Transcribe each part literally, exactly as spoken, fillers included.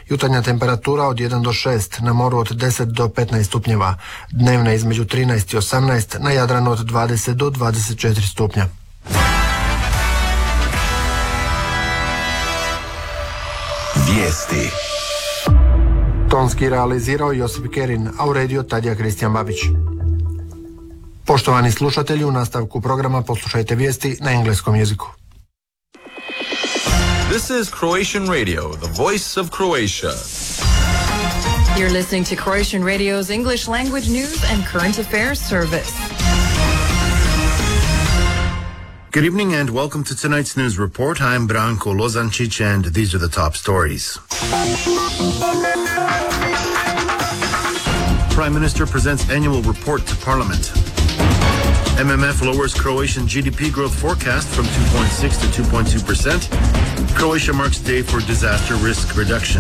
Jutarnja temperatura od jedan do šest, na moru od deset do petnaest stupnjeva. Dnevna između trinaest i osamnaest, na Jadranu od dvadeset do dvadeset četiri stupnja. Vijesti. Tonski realizirao Josip Kerin, a uredio Tadija Kristijan Babić. Poštovani slušatelji, u nastavku programa poslušajte vijesti na engleskom jeziku. This is Croatian Radio, the voice of Croatia. You're listening to Croatian Radio's English language news and current affairs service. Good evening and welcome to tonight's news report. I'm Branko Lozančić and these are the top stories. Prime Minister presents annual report to Parliament. M M F lowers Croatian G D P growth forecast from two point six to two point two percent. Croatia marks day for disaster risk reduction.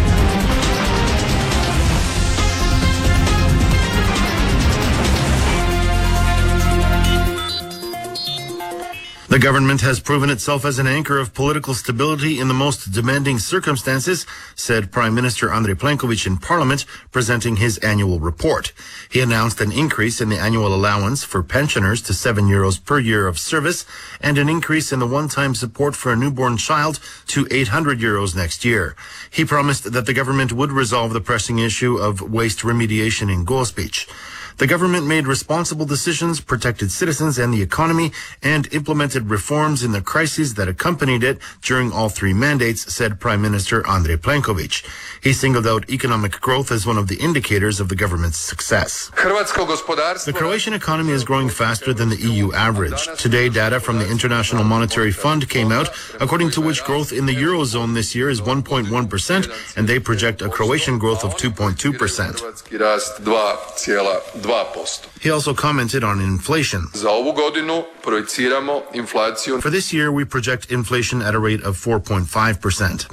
The government has proven itself as an anchor of political stability in the most demanding circumstances, said Prime Minister Andrej Plenković in Parliament, presenting his annual report. He announced an increase in the annual allowance for pensioners to seven euros per year of service and an increase in the one-time support for a newborn child to eight hundred euros next year. He promised that the government would resolve the pressing issue of waste remediation in Gospić. The government made responsible decisions, protected citizens and the economy, and implemented reforms in the crises that accompanied it during all three mandates, said Prime Minister Andrej Plenković. He singled out economic growth as one of the indicators of the government's success. The Croatian economy is growing faster than the E U average. Today, data from the International Monetary Fund came out, according to which growth in the Eurozone this year is one point one percent, and they project a Croatian growth of two point two percent. He also commented on inflation. For this year, we project inflation at a rate of four point five percent.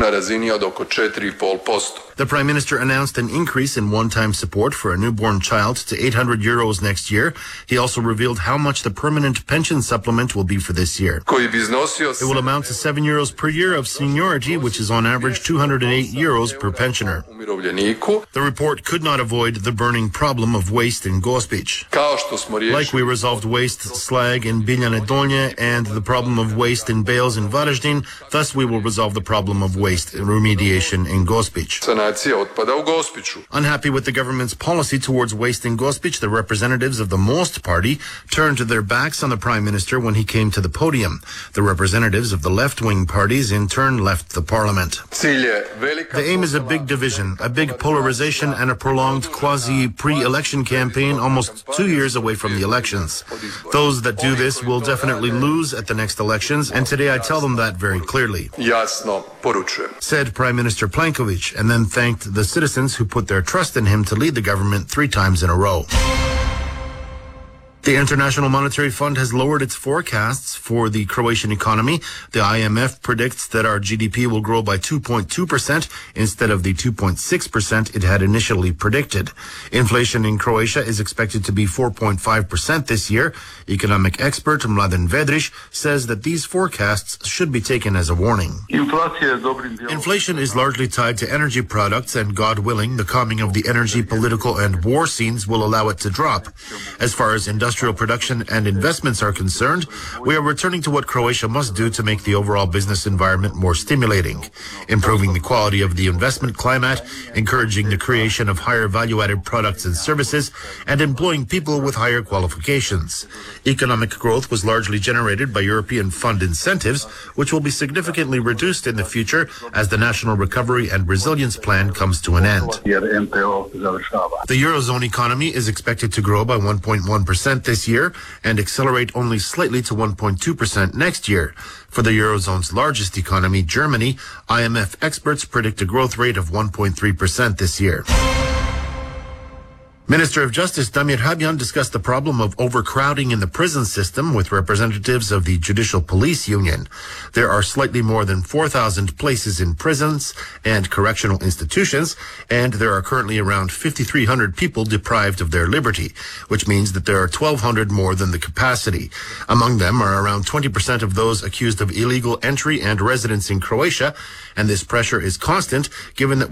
The Prime Minister announced an increase in one-time support for a newborn child to eight hundred euros next year. He also revealed how much the permanent pension supplement will be for this year. It will amount to seven euros per year of seniority, which is on average two hundred eight euros per pensioner. The report could not avoid the burning problem of waste in Gospić. Like we resolved waste slag in Biljane Donje and the problem of waste in bales in Varaždin, thus we will resolve the problem of waste remediation in Gospić. Unhappy with the government's policy towards waste in Gospić, the representatives of the Most party turned their backs on the Prime Minister when he came to the podium. The representatives of the left-wing parties in turn left the parliament. The aim is a big division, a big polarization and a prolonged quasi-pre-election campaign almost two years away from the elections. Those that do this will definitely lose at the next elections, and today I tell them that very clearly, said Prime Minister Plenković, and then thanked the citizens who put their trust in him to lead the government three times in a row. The International Monetary Fund has lowered its forecasts for the Croatian economy. The I M F predicts that our G D P will grow by two point two percent instead of the two point six percent it had initially predicted. Inflation in Croatia is expected to be four point five percent this year. Economic expert Mladen Vedrić says that these forecasts should be taken as a warning. Inflation is largely tied to energy products, and God willing, the calming of the energy, political, and war scenes will allow it to drop. As far as industrial Industrial production and investments are concerned, we are returning to what Croatia must do to make the overall business environment more stimulating, improving the quality of the investment climate, encouraging the creation of higher value-added products and services, and employing people with higher qualifications. Economic growth was largely generated by European fund incentives, which will be significantly reduced in the future as the National Recovery and Resilience Plan comes to an end. The Eurozone economy is expected to grow by one point one percent this year and accelerate only slightly to one point two percent next year. For the Eurozone's largest economy, Germany, I M F experts predict a growth rate of one point three percent this year. Minister of Justice Damir Habjan discussed the problem of overcrowding in the prison system with representatives of the Judicial Police Union. There are slightly more than four thousand places in prisons and correctional institutions, and there are currently around fifty-three hundred people deprived of their liberty, which means that there are twelve hundred more than the capacity. Among them are around twenty percent of those accused of illegal entry and residence in Croatia, and this pressure is constant given that